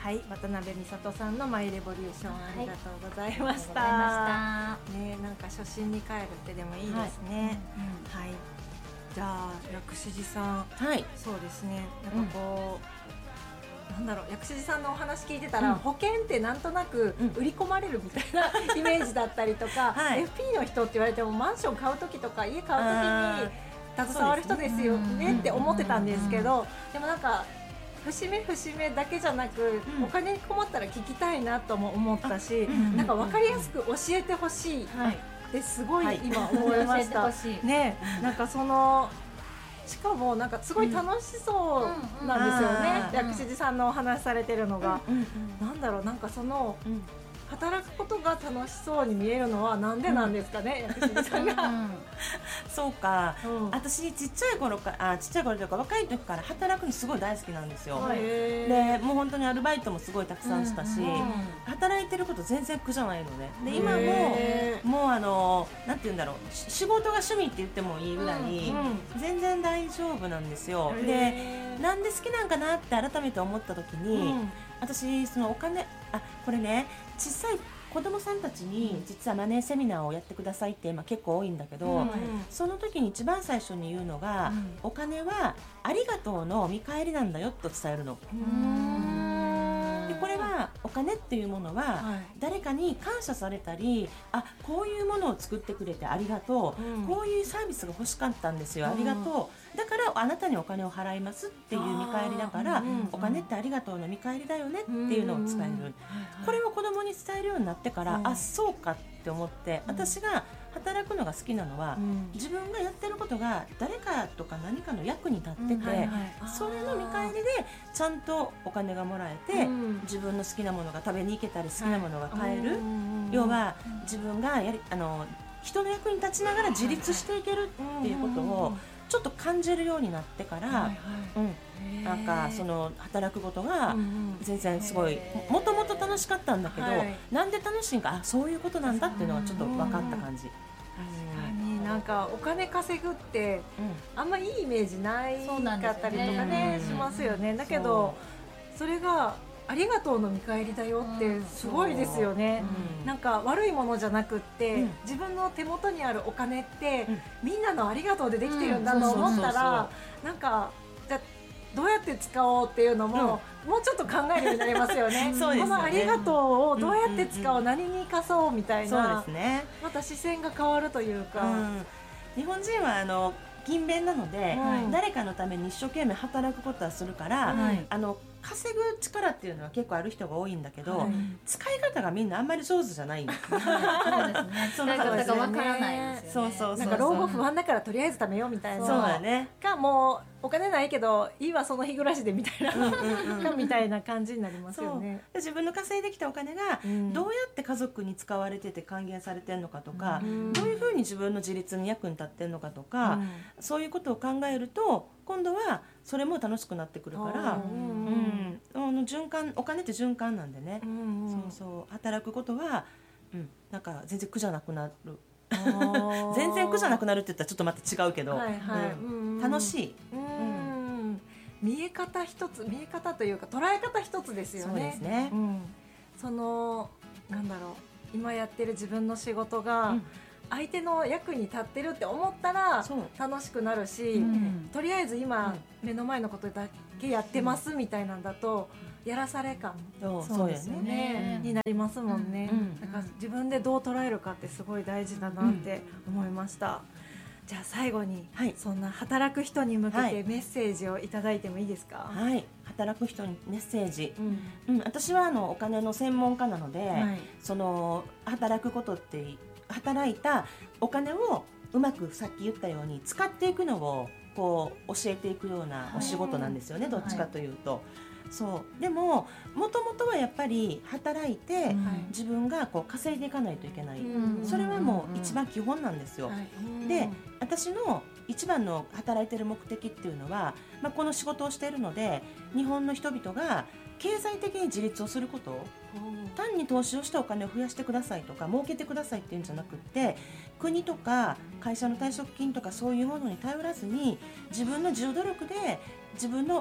はい、渡辺美里さんのマイレボリューション、ありがとうございました。ね、なんか初心に帰るってでもいいですね。はい。じゃあ薬師寺さん、はい、そうですね。なんかこう、なんだろう、薬師寺さんのお話聞いてたら、保険ってなんとなく売り込まれるみたいなイメージだったりとか、FP の人って言われてもマンション買う時とか家買う時に携わる人ですよねって思ってたんですけど、でもなんか節目節目だけじゃなく、お金に困ったら聞きたいなとも思ったし、なんか分かりやすく教えてほしいってすごい今思いました。ね、なんかそのしかもなんかすごい楽しそうなんですよね。薬師寺さんのお話されてるのが、なんだろう、なんかその働くことが楽しそうに見えるのはなんでなんですかね、薬師寺さんが。 そうか、私ちっちゃい頃というか若い時から働くのすごい大好きなんですよ。でもう本当にアルバイトもすごいたくさんしたし、働いてること全然苦じゃないのね。で今もうなんて言うんだろう、仕事が趣味って言ってもいいぐらい全然大丈夫なんですよ。でなんで好きなんかなって改めて思った時に、私そのお金、これね、小さい子供さんたちに実はマネーセミナーをやってくださいって今結構多いんだけど、その時に一番最初に言うのが、お金はありがとうの見返りなんだよと伝えるの。でこれはお金っていうものは誰かに感謝されたり、こういうものを作ってくれてありがとう、こういうサービスが欲しかったんですよ、ありがとう、だからあなたにお金を払いますっていう見返りだから、お金ってありがとうの見返りだよねっていうのを伝える。これを子供に伝えるようになってから、そうかって思って、私が働くのが好きなのは、自分がやってることが誰かとか何かの役に立ってて、それの見返りでちゃんとお金がもらえて、自分の好きなものが食べに行けたり好きなものが買える、要は自分が人の役に立ちながら自立していけるっていうことをちょっと感じるようになってから、なんかその働くことが全然すごいもともと楽しかったんだけど、なんで楽しいんか、そういうことなんだっていうのがちょっと分かった感じ。 なんかお金稼ぐってあんまいいイメージないかったりとかねしますよね。だけどそれがありがとうの見返りだよってすごいですよね。なんか悪いものじゃなくって、自分の手元にあるお金ってみんなのありがとうでできてるんだと思ったら、なんかじゃどうやって使おうっていうのも、もうちょっと考えるようになりますよね。このありがとうをどうやって使おう、何に生かそうみたいな、また視線が変わるというか、 日本人は勤勉なので、誰かのために一生懸命働くことはするから、稼ぐ力っていうのは結構ある人が多いんだけど、使い方がみんなあんまり上手じゃないんですね。 使い方がわからないですよね。 なんか老後不安だからとりあえず貯めようみたいな。 そうだね。 かもうお金ないけどいいわその日暮らしでみたいなみたいな感じになりますよね。 自分の稼いできたお金がどうやって家族に使われてて還元されてるのかとか、どういうふうに自分の自立に役に立ってるのかとか、そういうことを考えると今度はそれも楽しくなってくるから、循環、お金って循環なんでね、そう働くことは、なんか全然苦じゃなくなる。全然苦じゃなくなるって言ったらちょっとまた違うけど、楽しい。 見え方一つ、見え方というか捉え方一つですよね。 そうですね。 そのなんだろう、今やってる自分の仕事が相手の役に立ってるって思ったら楽しくなるし、とりあえず今目の前のことだけやってますみたいなんだとやらされ感、そうですよね、になりますもんね。だから自分でどう捉えるかってすごい大事だなって思いました。じゃあ最後に、そんな働く人に向けてメッセージをいただいてもいいですか？ はい、働く人にメッセージ、私はお金の専門家なので、その働くことって働いたお金をうまくさっき言ったように使っていくのをこう教えていくようなお仕事なんですよね、どっちかというと。そうでももともとはやっぱり働いて、自分がこう稼いでいかないといけない、それはもう一番基本なんですよ。で私の一番の働いてる目的っていうのは、この仕事をしているので日本の人々が経済的に自立をすること、単に投資をしてお金を増やしてくださいとか儲けてくださいっていうんじゃなくって、国とか会社の退職金とかそういうものに頼らずに自分の自助努力で自分の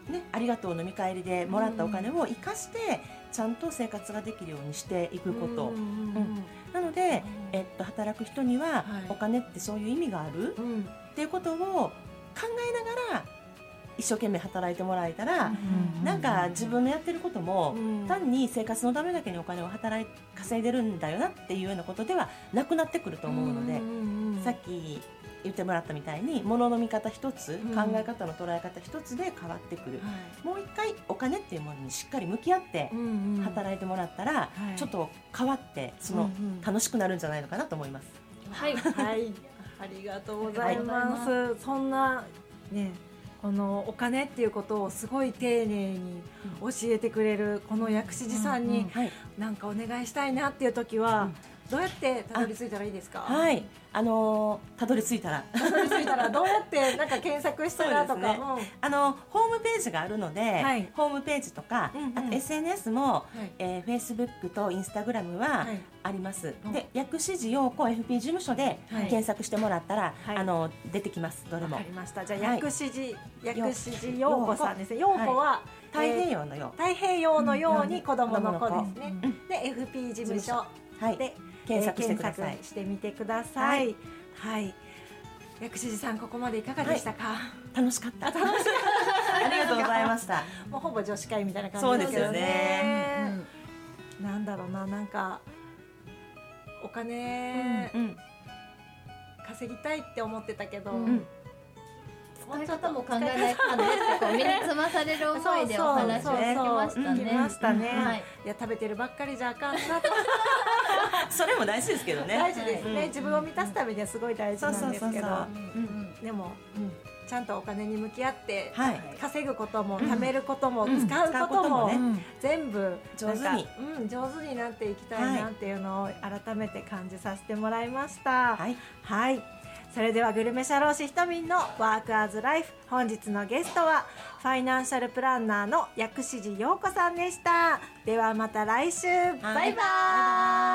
ね、ありがとうの見返りでもらったお金を生かしてちゃんと生活ができるようにしていくこと、なので、働く人にはお金ってそういう意味がある、っていうことを考えながら一生懸命働いてもらえたら、なんか自分のやってることも、単に生活のためだけにお金を稼いでるんだよなっていうようなことではなくなってくると思うので、さっき言ってもらったみたいに物の見方一つ、考え方の捉え方一つで変わってくる、もう一回お金っていうものにしっかり向き合って働いてもらったら、ちょっと変わって楽しくなるんじゃないのかなと思います。 はい、はい、ありがとうございます。そんなね、このお金っていうことをすごい丁寧に教えてくれるこの薬師寺さんになんかお願いしたいなっていう時はどうやってたどり着いたらいいですか？ はい、たどり着いたらどうやってなんか検索したらとか、 ホームページがあるので、ホームページとか、あと SNS も、Facebook と Instagram はあります。で、薬師寺陽子 FP 事務所で検索してもらったら、出てきます。どれも。 わかりました。じゃあ薬師寺陽子さんですね。陽子は太平洋のよう。 太平洋のように子供の子ですね。で FP 事務所で検索してみてください。はい。薬師寺さん、ここまでいかがでしたか？ 楽しかった。ありがとうございました。 もうほぼ女子会みたいな感じですよね。なんだろうな、なんかお金稼ぎたいって思ってたけど、 使い方も考えないとねってこう身につまされる思いでお話を聞きましたね。 聞きましたね。いや、食べてるばっかりじゃあかんなと。 それも大事ですけどね。 大事ですね。自分を満たすためにはすごい大事なんですけど、でもちゃんとお金に向き合って稼ぐことも貯めることも使うことも全部上手になっていきたいなっていうのを改めて感じさせてもらいました。はい。それではグルメ社労士ひとみんのワークアズライフ、本日のゲストはファイナンシャルプランナーの薬師寺陽子さんでした。ではまた来週、バイバーイ。